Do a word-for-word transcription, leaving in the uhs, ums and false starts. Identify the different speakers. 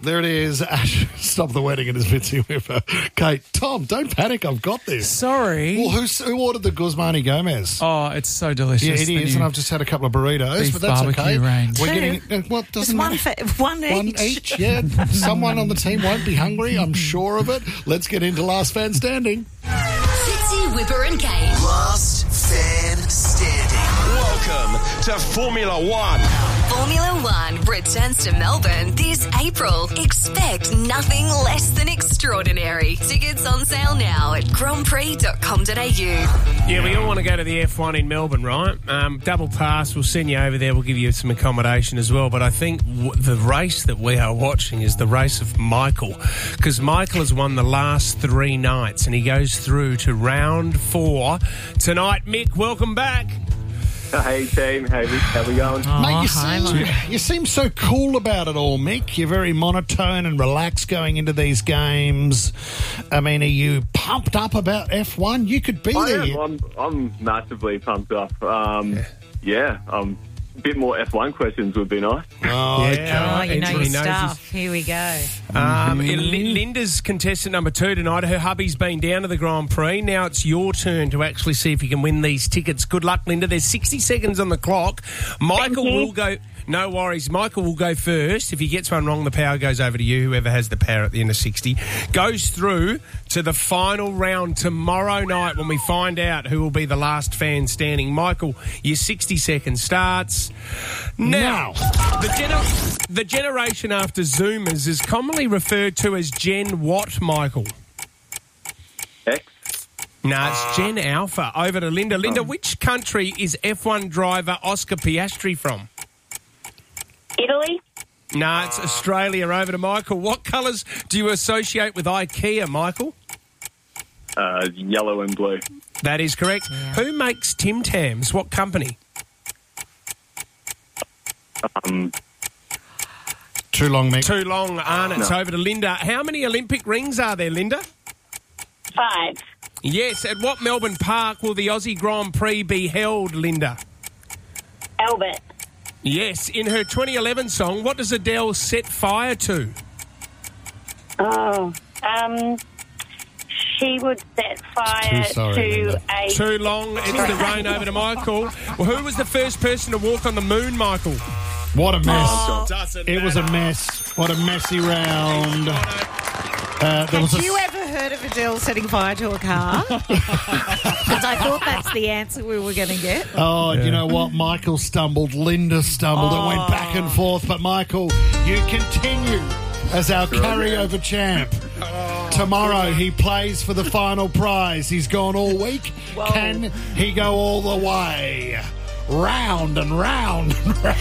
Speaker 1: There it is. Ash, stop the wedding and his Mitzi Whipper. Kate, Tom, don't panic. I've got this.
Speaker 2: Sorry.
Speaker 1: Well, who's, who ordered the Guzmani Gomez?
Speaker 2: Oh, it's so delicious.
Speaker 1: Yeah, it
Speaker 2: The
Speaker 1: is,
Speaker 2: new
Speaker 1: and I've just had a couple of burritos,
Speaker 2: beef
Speaker 1: but that's
Speaker 2: barbecue
Speaker 1: okay.
Speaker 2: range.
Speaker 1: We're
Speaker 3: Two.
Speaker 1: getting uh, what
Speaker 3: Just
Speaker 1: doesn't
Speaker 3: one,
Speaker 1: matter.
Speaker 3: fa- one each.
Speaker 1: One each, yeah. Someone on the team won't be hungry, I'm sure of it. Let's get into Last Fan Standing.
Speaker 4: Fitzy, Whipper and Kate.
Speaker 5: Last Fan Standing.
Speaker 6: Welcome to Formula One.
Speaker 4: Formula One returns to Melbourne this April. Expect nothing less than extraordinary. Tickets on sale now at grand prix dot com dot a u.
Speaker 7: Yeah, we all want to go to the F one in Melbourne, right? Um, double pass, we'll send you over there, we'll give you some accommodation as well. But I think w- the race that we are watching is the race of Michael, because Michael has won the last three nights and he goes through to round four tonight. Mick, welcome back.
Speaker 8: Hey team, how we, how we going?
Speaker 2: Oh,
Speaker 1: Mate, you
Speaker 2: hi,
Speaker 1: seem,
Speaker 2: mate.
Speaker 1: you seem so cool about it all, Mick. You're very monotone and relaxed going into these games. I mean, are you pumped up about F one? You could be
Speaker 8: I
Speaker 1: there.
Speaker 8: am. I'm, I'm massively pumped up. Um, yeah, yeah um, a bit more F one questions would be nice.
Speaker 1: Oh,
Speaker 7: Yeah.
Speaker 1: okay.
Speaker 3: Oh, you know your
Speaker 7: Everybody knows
Speaker 3: stuff. Here we go.
Speaker 7: Um, Lin- Linda's contestant number two tonight. Her hubby's been down to the Grand Prix. Now it's your turn to actually see if you can win these tickets. Good luck, Linda. There's sixty seconds on the clock. Michael will go... No worries. Michael will go first. If he gets one wrong, the power goes over to you, whoever has the power at the end of sixty. Goes through to the final round tomorrow night when we find out who will be the last fan standing. Michael, your sixty seconds starts now. The, gener- the generation after Zoomers is commonly referred to as Gen what, Michael?
Speaker 8: X.
Speaker 7: No, it's Gen Alpha. Over to Linda. Linda, which country is F one driver Oscar Piastri from?
Speaker 9: Italy,
Speaker 7: No, it's Australia. Over to Michael. What colours do you associate with IKEA, Michael?
Speaker 8: Uh, yellow and blue.
Speaker 7: That is correct. Who makes Tim Tams? What company?
Speaker 8: Um,
Speaker 1: Too long, Mick.
Speaker 7: Too long, aren't it? It's
Speaker 8: No.
Speaker 7: over to Linda. How many Olympic rings are there, Linda?
Speaker 9: five,
Speaker 7: Yes. At what Melbourne Park will the Aussie Grand Prix be held, Linda?
Speaker 9: Albert,
Speaker 7: Yes. In her twenty eleven song, what does Adele set fire to?
Speaker 9: oh, um, she would set fire
Speaker 1: Too sorry,
Speaker 9: to
Speaker 1: Linda.
Speaker 9: a...
Speaker 7: Too long. It's the rain. Over to Michael. Well, who was the first person to walk on the moon, Michael?
Speaker 1: What a mess.
Speaker 9: Oh.
Speaker 7: Doesn't
Speaker 1: It was a
Speaker 7: matter.
Speaker 1: mess. What a messy round. Uh, there was
Speaker 3: Have
Speaker 1: a
Speaker 3: you ever heard of Adele setting fire to a car? Because I thought that's the answer we were going to get.
Speaker 1: Oh, you know what? Michael stumbled. Linda stumbled. It went back and forth. But, Michael, you continue as our carryover champ. Tomorrow he plays for the final prize. He's gone all week. Can he go all the way? Round and round and round.